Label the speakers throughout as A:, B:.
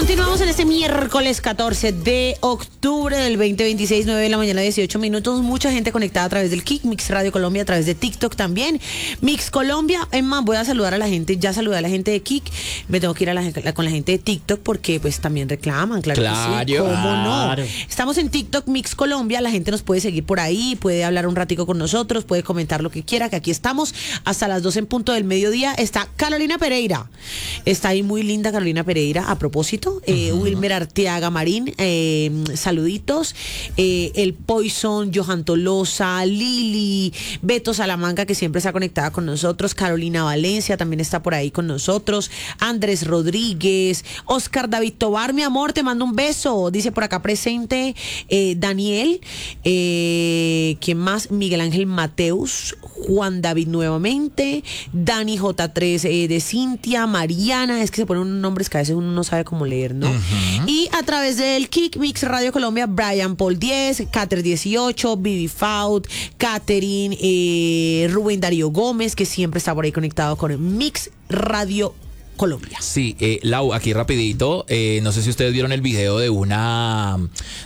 A: Continuamos en este miércoles 14 de octubre del 2026, 9 de la mañana, 18 minutos. Mucha gente conectada a través del Kick, Mix Radio Colombia, a través de TikTok también. Mix Colombia. Es más, voy a saludar a la gente. Ya saludé a la gente de Kick. Me tengo que ir con la gente de TikTok porque pues también reclaman, claro que sí. ¿Cómo no? Estamos en TikTok, Mix Colombia. La gente nos puede seguir por ahí, puede hablar un ratico con nosotros, puede comentar lo que quiera, que aquí estamos hasta las 12 en punto del mediodía. Está Carolina Pereira. Está ahí muy linda Carolina Pereira. A propósito, Wilmer Arteaga Marín, saluditos, el Poison, Johan Tolosa, Lili, Beto Salamanca, que siempre está conectada con nosotros, Carolina Valencia también está por ahí con nosotros, Andrés Rodríguez, Oscar David Tobar, mi amor, te mando un beso, dice por acá presente, Daniel, ¿quién más? Miguel Ángel Mateus, Juan David nuevamente, Dani J3 de Cintia, Mariana, es que se ponen unos nombres que a veces uno no sabe cómo leer, ¿no? Y a través del Kick Mix Radio Colombia, Brian Paul 10, Cater 18, Vivi Faut, Catherine, Rubén Darío Gómez, que siempre está por ahí conectado con Mix Radio Colombia.
B: Sí, Lau, aquí rapidito, no sé si ustedes vieron el video de una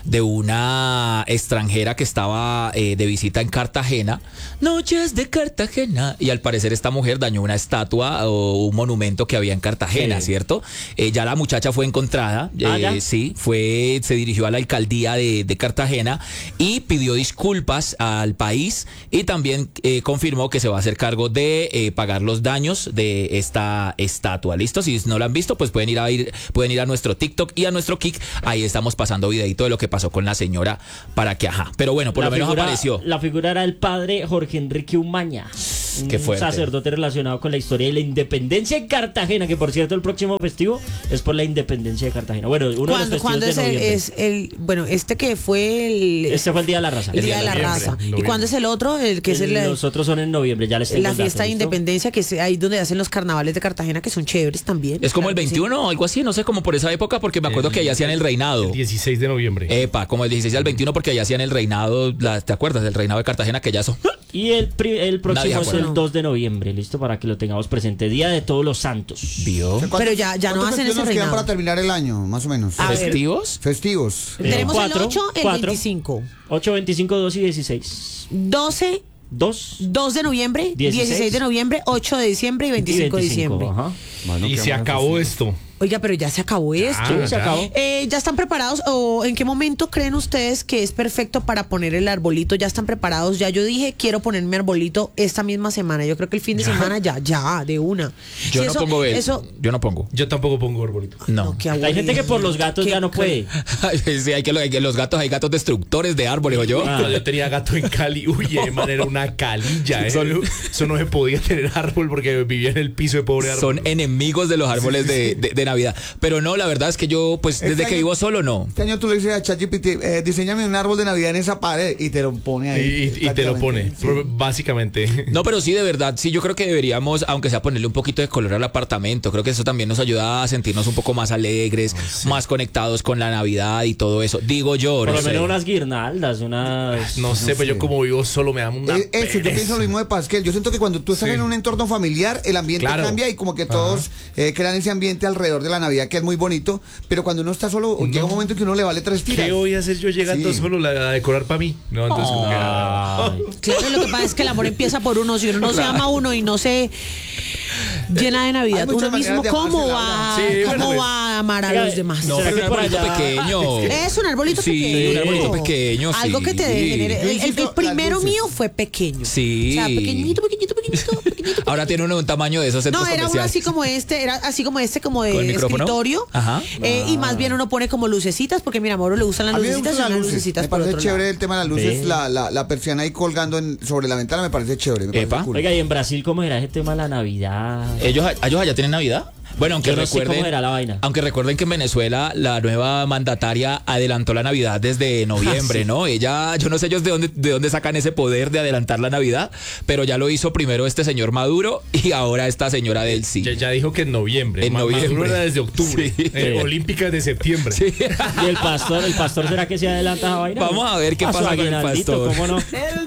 B: extranjera que estaba de visita en Cartagena, Noches de Cartagena, y al parecer esta mujer dañó una estatua o un monumento que había en Cartagena, sí. ¿Cierto? Ya la muchacha fue encontrada, sí, se dirigió a la alcaldía de Cartagena y pidió disculpas al país y también confirmó que se va a hacer cargo de pagar los daños de esta estatua. ¿Listo? Si no lo han visto, pues pueden ir a nuestro TikTok y a nuestro Kick. Ahí estamos pasando videito de lo que pasó con la señora para que, por lo menos apareció.
C: La figura era el padre Jorge Enrique Umaña.
B: Qué fuerte.
C: Un sacerdote relacionado con la historia de la independencia en Cartagena, que por cierto el próximo festivo es por la independencia de Cartagena. Bueno, uno de los festivos de noviembre.
A: Bueno, este que fue
C: Este fue el Día de la Raza.
A: El Día de la Raza. ¿Y cuándo es el otro?
C: Los otros son en noviembre, ya les tengo
A: la fiesta de independencia, que es ahí donde hacen los carnavales de Cartagena, que son chéveres también.
B: Es como el 21 o algo así, no sé, como por esa época, porque me acuerdo que allá hacían el reinado.
D: El 16 de noviembre.
B: Como el 16 al 21, porque allá hacían el reinado, ¿te acuerdas? Del reinado de Cartagena, que ya son...
C: Y el próximo es el 2 de noviembre, listo, para que lo tengamos presente. Día de Todos los Santos.
B: ¿Vio?
A: Pero ya no hacen ese reinado.
E: Para terminar el año, más o menos.
B: ¿Festivos?
E: Festivos.
A: Tenemos el 8, el 25.
C: 8, 25, 2 y 16.
A: 12... 2 de noviembre, 16 de noviembre, 8 de diciembre y 25 de diciembre.
D: Ajá. Bueno, y se acabó esto.
A: Oiga, pero ya se acabó esto.
C: Se acabó.
A: ¿Ya están preparados o en qué momento creen ustedes que es perfecto para poner el arbolito? ¿Ya están preparados? Ya yo dije, quiero poner mi arbolito esta misma semana. Yo creo que el fin de semana ya, de una.
B: Yo no pongo eso. Yo no pongo.
D: Yo tampoco pongo arbolito.
B: No.
C: Hay gente que por los gatos ya no puede.
B: Sí, hay gatos destructores de árboles, ¿o yo?
D: Yo tenía gato en Cali. Uy, man, era una calilla. Eso no se podía tener árbol porque vivía en el piso de pobre árbol.
B: Son enemigos de los árboles de Navidad. Pero no, la verdad es que yo, pues, desde que vivo solo, no.
E: Este año tú le dices a ChatGPT, diseñame un árbol de Navidad en esa pared y te lo pone ahí.
D: Y te lo pone, básicamente.
B: No, pero sí, de verdad, sí, yo creo que deberíamos, aunque sea ponerle un poquito de color al apartamento, creo que eso también nos ayuda a sentirnos un poco más alegres, más conectados con la Navidad y todo eso. Digo yo,
C: por lo menos unas guirnaldas, unas...
D: No sé, pero yo como vivo solo me da una
E: yo pienso lo mismo de Pasquel. Yo siento que cuando tú estás en un entorno familiar, el ambiente cambia y como que todos crean ese ambiente alrededor de la Navidad que es muy bonito, pero cuando uno está solo, llega un momento que uno le vale 3 tiras.
D: ¿Qué voy a hacer yo llegando solo a decorar para mí? No, entonces
A: Claro, lo que pasa es que el amor empieza por uno. Si uno no se ama a uno y no se llena de Navidad, uno mismo, ¿cómo va a amar a los demás?
B: No, pero un arbolito pequeño.
A: Es un arbolito pequeño.
B: Sí, un arbolito pequeño,
A: algo que te genere. El primero mío fue pequeño.
B: Sí.
A: O sea, pequeñito.
B: Ahora tiene uno un tamaño de esos centros comerciales.
A: No, era así como este, como de escritorio.
B: Ajá.
A: Y más bien uno pone como lucecitas, porque mira, a Mauro le gustan las lucecitas y las lucecitas.
E: Me parece chévere el tema de las luces, la persiana ahí colgando sobre la ventana, me parece chévere.
C: Cool. Oiga, y en Brasil, ¿cómo era ese tema de la Navidad?
B: ¿Ellos allá tienen Navidad? Bueno, aunque recuerden,
C: cómo era la vaina.
B: Aunque recuerden que en Venezuela la nueva mandataria adelantó la Navidad desde noviembre, ¿no? Ella, yo no sé ellos de dónde sacan ese poder de adelantar la Navidad, pero ya lo hizo primero este señor Maduro y ahora esta señora Delcy.
D: Ya dijo que en noviembre. Maduro era desde octubre. Sí. Olímpica de septiembre.
C: Sí. ¿Y el pastor será que se adelanta esa vaina?
B: Vamos a ver qué pasa con el pastor.
C: ¿Cómo no?